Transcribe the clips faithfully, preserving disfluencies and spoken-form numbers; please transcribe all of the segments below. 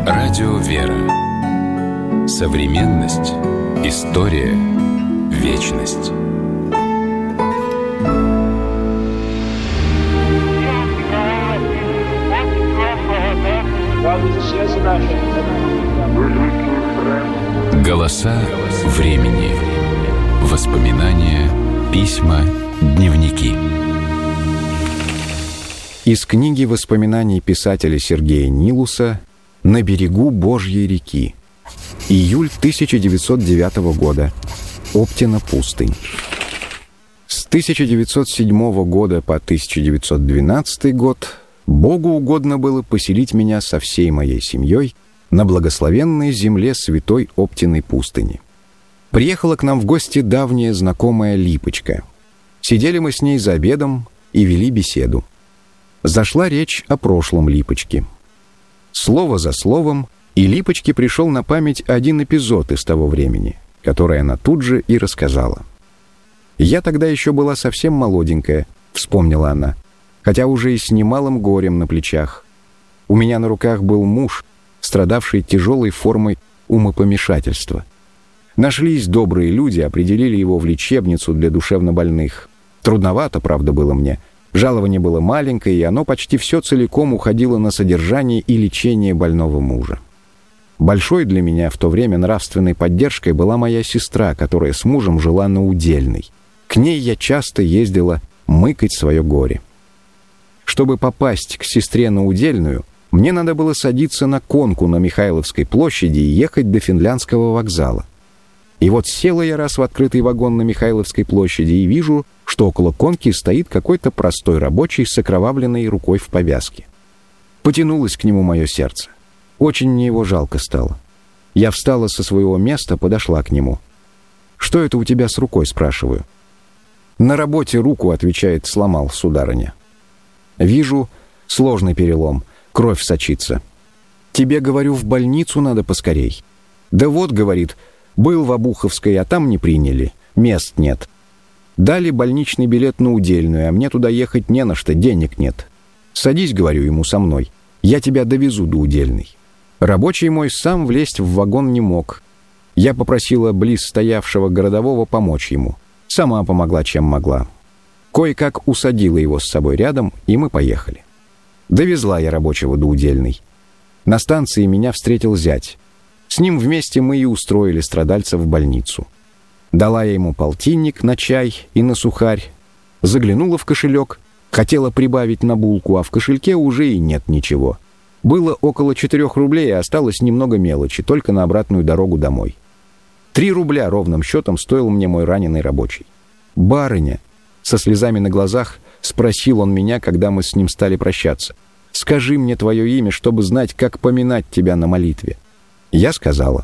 Радио «Вера». Современность. История. Вечность. Голоса времени. Воспоминания, письма, дневники. Из книги воспоминаний писателя Сергея Нилуса «На берегу Божьей реки». Июль тысяча девятьсот девятого года. Оптина пустынь. С тысяча девятьсот седьмого года по тысяча девятьсот двенадцатый год Богу угодно было поселить меня со всей моей семьей на благословенной земле святой Оптиной пустыни. Приехала к нам в гости давняя знакомая Липочка. Сидели мы с ней за обедом и вели беседу. Зашла речь о прошлом Липочки. Слово за словом, и Липочке пришел на память один эпизод из того времени, который она тут же и рассказала. «Я тогда еще была совсем молоденькая», — вспомнила она, хотя уже и с немалым горем на плечах. У меня на руках был муж, страдавший тяжелой формой умопомешательства. Нашлись добрые люди, определили его в лечебницу для душевнобольных. Трудновато, правда, было мне. Жалование было маленькое, и оно почти все целиком уходило на содержание и лечение больного мужа. Большой для меня в то время нравственной поддержкой была моя сестра, которая с мужем жила на Удельной. К ней я часто ездила мыкать свое горе. Чтобы попасть к сестре на Удельную, мне надо было садиться на конку на Михайловской площади и ехать до Финляндского вокзала. И вот села я раз в открытый вагон на Михайловской площади и вижу, что около конки стоит какой-то простой рабочий с окровавленной рукой в повязке. Потянулось к нему мое сердце. Очень мне его жалко стало. Я встала со своего места, подошла к нему. «Что это у тебя с рукой?» — спрашиваю. «На работе руку, — отвечает, — сломал, сударыня». Вижу, сложный перелом, кровь сочится. «Тебе, говорю, в больницу надо поскорей». «Да вот, — говорит, — был в Обуховской, а там не приняли, мест нет. Дали больничный билет на Удельную, а мне туда ехать не на что, денег нет. Садись, — говорю ему, — со мной, я тебя довезу до Удельной». Рабочий мой сам влезть в вагон не мог. Я попросила близ стоявшего городового помочь ему. Сама помогла, чем могла. Кое-как усадила его с собой рядом, и мы поехали. Довезла я рабочего до Удельной. На станции меня встретил зять. С ним вместе мы и устроили страдальца в больницу. Дала я ему полтинник на чай и на сухарь. Заглянула в кошелек, хотела прибавить на булку, а в кошельке уже и нет ничего. Было около четырех рублей, а осталось немного мелочи, только на обратную дорогу домой. Три рубля ровным счетом стоил мне мой раненый рабочий. «Барыня», — со слезами на глазах спросил он меня, когда мы с ним стали прощаться, «скажи мне твое имя, чтобы знать, как поминать тебя на молитве». Я сказала.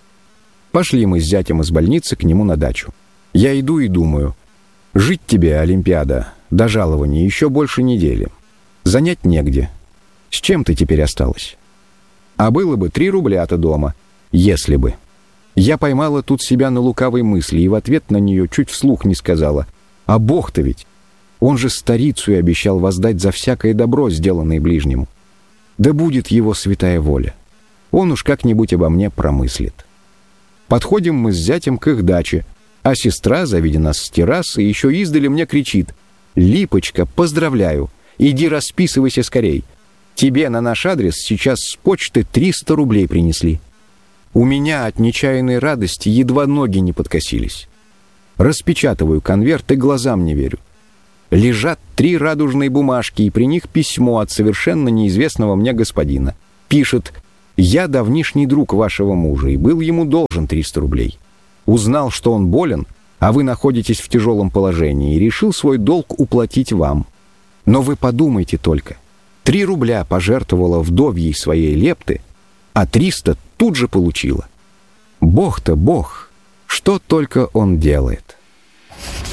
Пошли мы с зятем из больницы к нему на дачу. Я иду и думаю, жить тебе, Олимпиада, до жалования еще больше недели. Занять негде. С чем ты теперь осталась? А было бы три рубля-то дома, если бы. Я поймала тут себя на лукавой мысли и в ответ на нее чуть вслух не сказала, а Бог-то ведь, он же старицу и обещал воздать за всякое добро, сделанное ближнему. Да будет его святая воля. Он уж как-нибудь обо мне промыслит. Подходим мы с зятем к их даче, а сестра, завидя нас с террасы, еще издали мне кричит: «Липочка, поздравляю, иди расписывайся скорей. Тебе на наш адрес сейчас с почты триста рублей принесли». У меня от нечаянной радости едва ноги не подкосились. Распечатываю конверт и глазам не верю. Лежат три радужные бумажки, и при них письмо от совершенно неизвестного мне господина. Пишет: «Я давнишний друг вашего мужа и был ему должен триста рублей. Узнал, что он болен, а вы находитесь в тяжелом положении, и решил свой долг уплатить вам. Но вы подумайте только. Три рубля пожертвовала вдовьей своей лепты, а триста тут же получила. Бог-то Бог, что только он делает».